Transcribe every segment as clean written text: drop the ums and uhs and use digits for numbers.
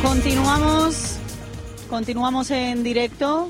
Continuamos en directo,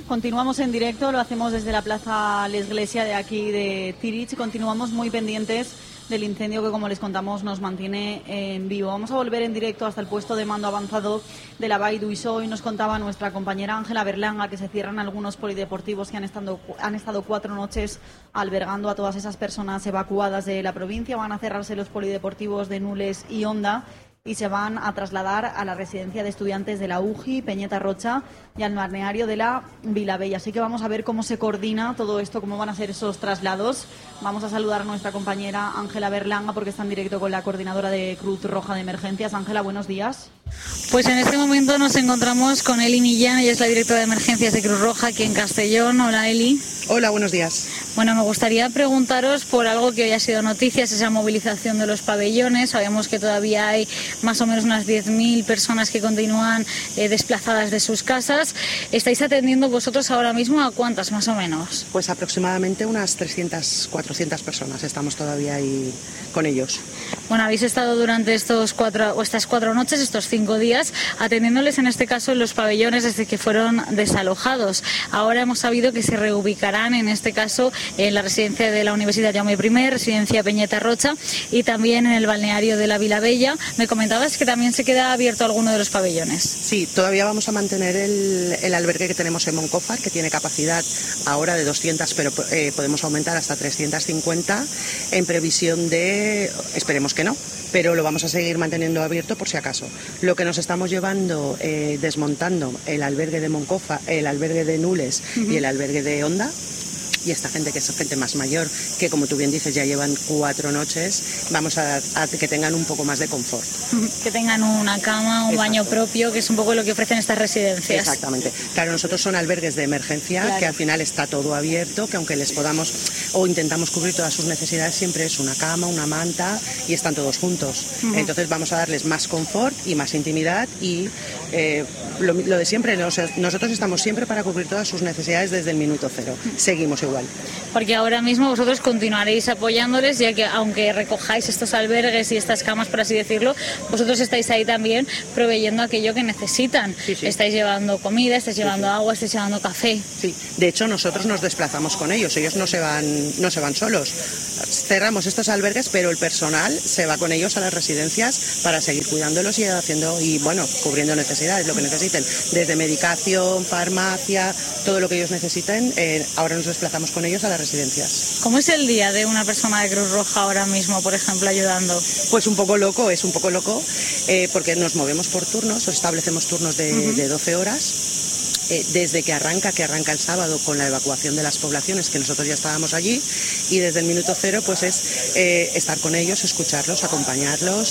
lo hacemos desde la Plaza La Iglesia de aquí de Zürich. Continuamos muy pendientes del incendio que, como les contamos, nos mantiene en vivo. Vamos a volver en directo hasta el puesto de mando avanzado de la Vall d'Uixó. Y nos contaba nuestra compañera Ángela Berlanga que se cierran algunos polideportivos que han estado 4 noches albergando a todas esas personas evacuadas de la provincia. Van a cerrarse los polideportivos de Nules y Onda y se van a trasladar a la residencia de estudiantes de la UJI, Peñeta Rocha, y al balneario de la Vilavella. Así que vamos a ver cómo se coordina todo esto, cómo van a ser esos traslados. Vamos a saludar a nuestra compañera Ángela Berlanga porque está en directo con la coordinadora de Cruz Roja de Emergencias. Ángela, buenos días. Pues en este momento nos encontramos con Eli Millán, ella es la directora de Emergencias de Cruz Roja aquí en Castellón. Hola, Eli. Hola, buenos días. Bueno, me gustaría preguntaros por algo que hoy ha sido noticias, esa movilización de los pabellones. Sabemos que todavía hay más o menos unas 10.000 personas que continúan desplazadas de sus casas. ¿Estáis atendiendo vosotros ahora mismo a cuántas más o menos? Pues aproximadamente unas 300, 400 personas estamos todavía ahí con ellos. Bueno, habéis estado durante estas 4 noches, estos 5 días, atendiéndoles en este caso en los pabellones desde que fueron desalojados. Ahora hemos sabido que se reubicarán en este caso en la residencia de la Universidad Jaume I, residencia Peñeta Rocha y también en el balneario de la Vilavella. Me comentabas que también se queda abierto alguno de los pabellones. Sí, todavía vamos a mantener el albergue que tenemos en Moncófar, que tiene capacidad ahora de 200, pero podemos aumentar hasta 350 en previsión de, esperemos que no, pero lo vamos a seguir manteniendo abierto por si acaso. Lo que nos estamos llevando, desmontando el albergue de Moncófar, el albergue de Nules y el albergue de Onda. Y esta gente, que es gente más mayor, que como tú bien dices ya llevan 4 noches, vamos a que tengan un poco más de confort. Que tengan una cama, un baño propio, que es un poco lo que ofrecen estas residencias. Exactamente. Claro, nosotros son albergues de emergencia, claro, que al final está todo abierto, que aunque les podamos o intentamos cubrir todas sus necesidades, siempre es una cama, una manta y están todos juntos. Entonces vamos a darles más confort y más intimidad y lo de siempre, nosotros estamos siempre para cubrir todas sus necesidades desde el minuto cero. Seguimos igual. Porque ahora mismo vosotros continuaréis apoyándoles, ya que aunque recojáis estos albergues y estas camas, por así decirlo, vosotros estáis ahí también proveyendo aquello que necesitan. Sí. Estáis llevando comida, estáis llevando agua, estáis llevando café. Sí, de hecho nosotros nos desplazamos con ellos no se van solos. Cerramos estos albergues, pero el personal se va con ellos a las residencias para seguir cuidándolos y cubriendo necesidades, lo que necesiten, desde medicación, farmacia, todo lo que ellos necesiten. Ahora nos desplazamos con ellos a las residencias. ¿Cómo es el día de una persona de Cruz Roja ahora mismo, por ejemplo, ayudando? Pues es un poco loco, porque nos movemos por turnos, establecemos turnos de 12 horas. Desde que arranca el sábado con la evacuación de las poblaciones, que nosotros ya estábamos allí, y desde el minuto cero pues es estar con ellos, escucharlos, acompañarlos,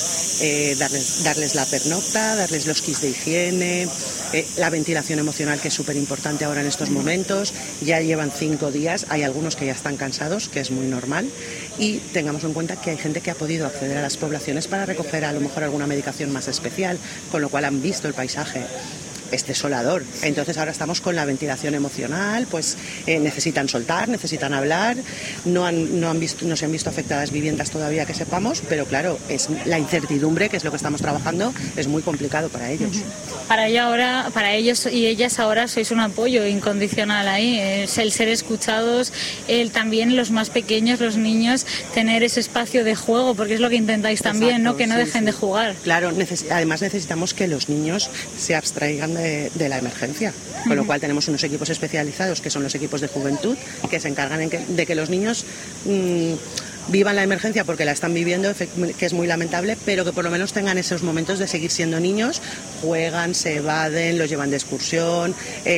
darles la pernocta, darles los kits de higiene, la ventilación emocional, que es súper importante ahora en estos momentos. Ya llevan 5 días, hay algunos que ya están cansados, que es muy normal, y tengamos en cuenta que hay gente que ha podido acceder a las poblaciones para recoger a lo mejor alguna medicación más especial, con lo cual han visto el paisaje. Es desolador. Entonces ahora estamos con la ventilación emocional, pues necesitan soltar, necesitan hablar, no se han visto afectadas viviendas todavía que sepamos, pero claro, es la incertidumbre, que es lo que estamos trabajando, es muy complicado para ellos. Para ellos y ellas ahora sois un apoyo incondicional ahí, es el ser escuchados, también los más pequeños, los niños, tener ese espacio de juego, porque es lo que intentáis también. Exacto, ¿no? Que no dejen de jugar. Claro, además necesitamos que los niños se abstraigan de la emergencia, con lo cual tenemos unos equipos especializados que son los equipos de juventud, que se encargan de que los niños vivan la emergencia, porque la están viviendo, que es muy lamentable, pero que por lo menos tengan esos momentos de seguir siendo niños, juegan, se evaden, los llevan de excursión,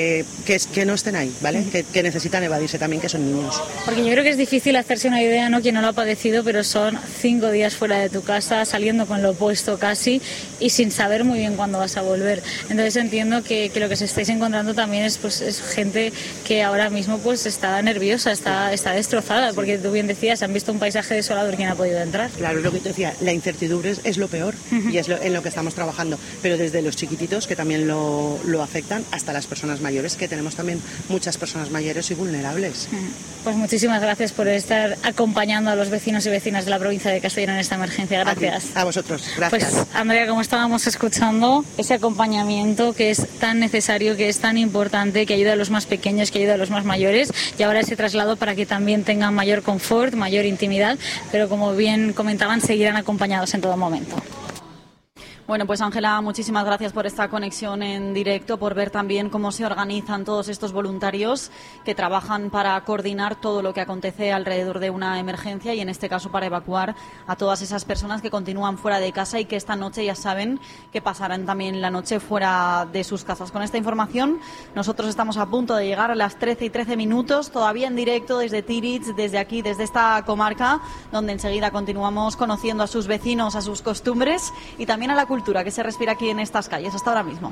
que no estén ahí, ¿vale? Que necesitan evadirse también, que son niños. Porque yo creo que es difícil hacerse una idea, ¿no? Quien no lo ha padecido, pero son 5 días fuera de tu casa, saliendo con lo opuesto casi y sin saber muy bien cuándo vas a volver. Entonces entiendo que lo que se estáis encontrando también es gente que ahora mismo pues está nerviosa, está destrozada, porque tú bien decías, han visto un paisaje paisaje desolador, ¿quién ha podido entrar? Claro, es lo que te decía, la incertidumbre es lo peor y es en lo que estamos trabajando, pero desde los chiquititos, que también lo afectan, hasta las personas mayores, que tenemos también muchas personas mayores y vulnerables. Pues muchísimas gracias por estar acompañando a los vecinos y vecinas de la provincia de Castellón en esta emergencia. Gracias. A vosotros, gracias. Pues Andrea, como estábamos escuchando, ese acompañamiento que es tan necesario, que es tan importante, que ayuda a los más pequeños, que ayuda a los más mayores, y ahora ese traslado para que también tengan mayor confort, mayor intimidad, pero como bien comentaban, seguirán acompañados en todo momento. Bueno, pues Ángela, muchísimas gracias por esta conexión en directo, por ver también cómo se organizan todos estos voluntarios que trabajan para coordinar todo lo que acontece alrededor de una emergencia y en este caso para evacuar a todas esas personas que continúan fuera de casa y que esta noche ya saben que pasarán también la noche fuera de sus casas. Con esta información nosotros estamos a punto de llegar a las 13:13, todavía en directo desde Tíritz, desde aquí, desde esta comarca, donde enseguida continuamos conociendo a sus vecinos, a sus costumbres y también a la cultura que se respira aquí en estas calles hasta ahora mismo.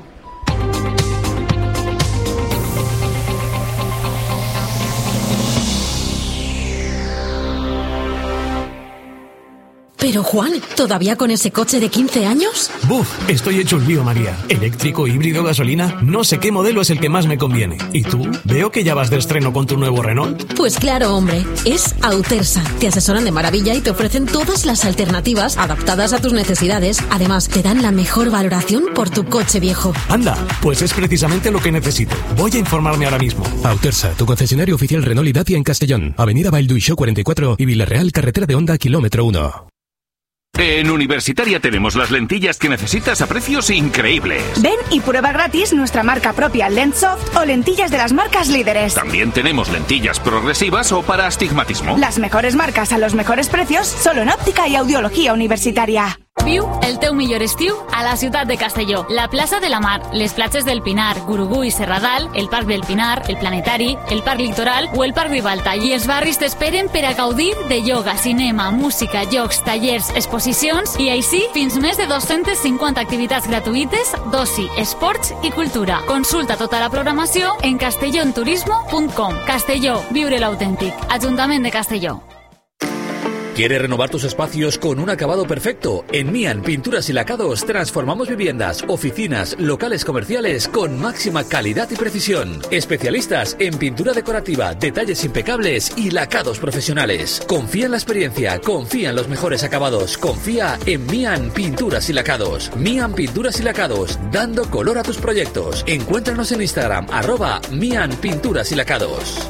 Pero Juan, ¿todavía con ese coche de 15 años? ¡Buf! Estoy hecho un lío, María. Eléctrico, híbrido, gasolina... No sé qué modelo es el que más me conviene. ¿Y tú? Veo que ya vas de estreno con tu nuevo Renault. Pues claro, hombre. Es Autersa. Te asesoran de maravilla y te ofrecen todas las alternativas adaptadas a tus necesidades. Además, te dan la mejor valoración por tu coche viejo. Anda, pues es precisamente lo que necesito. Voy a informarme ahora mismo. Autersa, tu concesionario oficial Renault y Dacia en Castellón. Avenida Valduixó 44 y Villarreal, carretera de Honda, kilómetro 1. En Universitaria tenemos las lentillas que necesitas a precios increíbles. Ven y prueba gratis nuestra marca propia Lenssoft o lentillas de las marcas líderes. También tenemos lentillas progresivas o para astigmatismo. Las mejores marcas a los mejores precios, solo en óptica y audiología universitaria. Viu el teu millor estiu a la ciutat de Castelló. La plaça de la Mar, les platges del Pinar, Gurugú i Serradal, el Parc del Pinar, el Planetari, el Parc Litoral o el Parc Ribalta. I els barris t'esperen per a gaudir de ioga, cinema, música, jocs, tallers, exposicions i així fins més de 250 activitats gratuïtes d'oci, esports i cultura. Consulta tota la programació en castellonturismo.com. Castelló, viure l'autèntic. Ajuntament de Castelló. ¿Quieres renovar tus espacios con un acabado perfecto? En Mian Pinturas y Lacados transformamos viviendas, oficinas, locales comerciales con máxima calidad y precisión. Especialistas en pintura decorativa, detalles impecables y lacados profesionales. Confía en la experiencia, confía en los mejores acabados, confía en Mian Pinturas y Lacados. Mian Pinturas y Lacados, dando color a tus proyectos. Encuéntranos en Instagram, @Mian Pinturas y Lacados.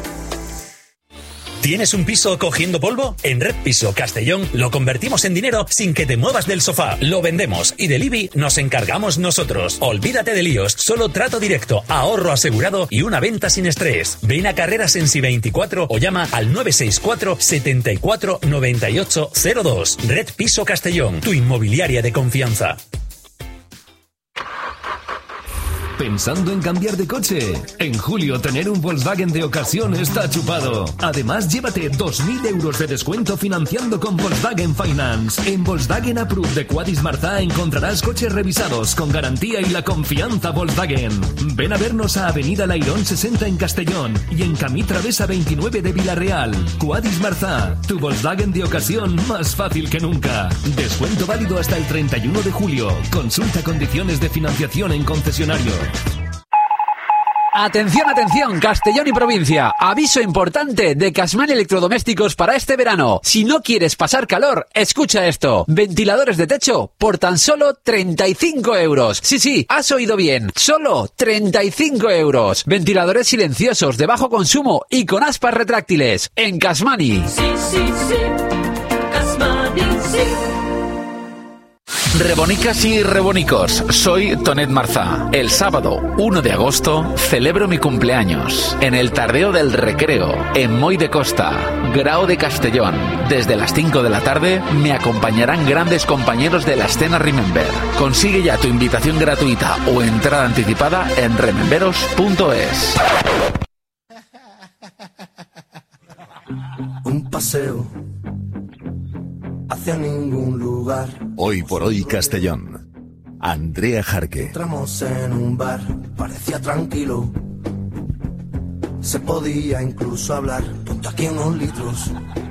¿Tienes un piso cogiendo polvo? En Red Piso Castellón lo convertimos en dinero sin que te muevas del sofá. Lo vendemos y del IBI nos encargamos nosotros. Olvídate de líos, solo trato directo, ahorro asegurado y una venta sin estrés. Ven a Carreras Sensi 24 o llama al 964 74 98 02. Red Piso Castellón, tu inmobiliaria de confianza. ¿Pensando en cambiar de coche? En julio tener un Volkswagen de ocasión está chupado. Además, llévate 2.000 euros de descuento financiando con Volkswagen Finance. En Volkswagen Approved de Cuadis Marzá encontrarás coches revisados con garantía y la confianza Volkswagen. Ven a vernos a Avenida Lairón 60 en Castellón y en Camí Travesa 29 de Villarreal. Cuadis Marzá, tu Volkswagen de ocasión más fácil que nunca. Descuento válido hasta el 31 de julio. Consulta condiciones de financiación en concesionario. Atención, atención, Castellón y provincia. Aviso importante de Casman Electrodomésticos para este verano. Si no quieres pasar calor, escucha esto. Ventiladores de techo por tan solo 35 euros. Sí, has oído bien. Solo 35 euros. Ventiladores silenciosos de bajo consumo y con aspas retráctiles. En Casmani. Sí. Casmani, sí. Rebonicas y rebonicos, soy Tonet Marzá. El sábado 1 de agosto celebro mi cumpleaños en el Tardeo del Recreo, en Moy de Costa, Grao de Castellón. Desde las 5 de la tarde me acompañarán grandes compañeros de la escena Remember. Consigue ya tu invitación gratuita o entrada anticipada en rememberos.es. Un paseo hacia ningún lugar. Hoy por hoy Castellón. Andrea Jarque. Entramos en un bar, parecía tranquilo. Se podía incluso hablar, ponte aquí unos litros.